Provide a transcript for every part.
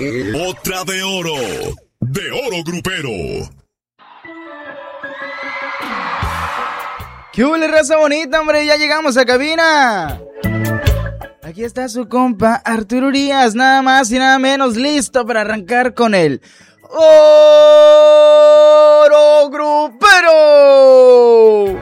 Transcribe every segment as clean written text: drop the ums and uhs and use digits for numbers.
Otra de oro grupero. ¿Qué hubo, raza bonita, hombre? Ya llegamos a cabina. Aquí está su compa Arturo Urias, nada más y nada menos, listo para arrancar con el Oro Grupero.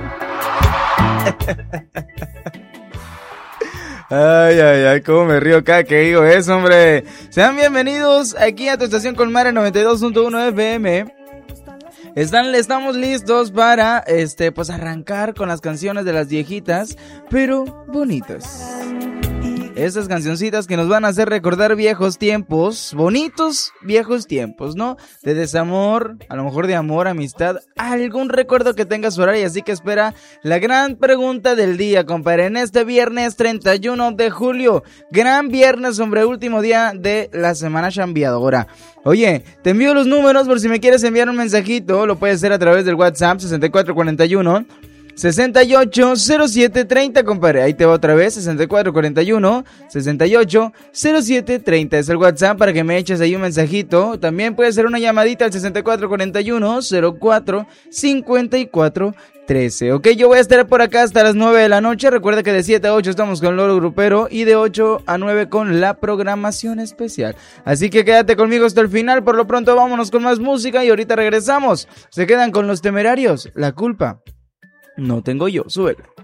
Ay, cómo me río cada que digo eso, hombre. Sean bienvenidos aquí a tu estación Colmare 92.1 FM. Estamos listos para, pues arrancar con las canciones de las viejitas, pero bonitas. Esas cancioncitas que nos van a hacer recordar viejos tiempos, bonitos viejos tiempos, ¿no? De desamor, a lo mejor de amor, amistad, algún recuerdo que tengas por ahí. Así que espera la gran pregunta del día, compadre, en este viernes 31 de julio. Gran viernes, hombre, último día de la semana chambeadora. Oye, te envío los números por si me quieres enviar un mensajito, lo puedes hacer a través del WhatsApp 6441 680730, compadre. Ahí te va otra vez, 6441 680730. Es el WhatsApp para que me eches ahí un mensajito. También puede ser una llamadita al 6441 045413. Ok, yo voy a estar por acá hasta las 9 de la noche. Recuerda que de 7 a 8 estamos con el Oro Grupero y de 8 a 9 con la programación especial. Así que quédate conmigo hasta el final. Por lo pronto vámonos con más música y ahorita regresamos. Se quedan con Los Temerarios. La culpa no tengo yo, súbela.